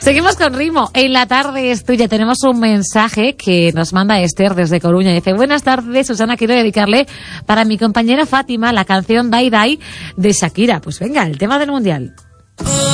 Seguimos con ritmo. En la tarde es tuya. Tenemos un mensaje que nos manda Esther desde Coruña. Dice: buenas tardes, Susana, quiero dedicarle para mi compañera Fátima la canción Die Die de Shakira. Pues venga, el tema del Mundial.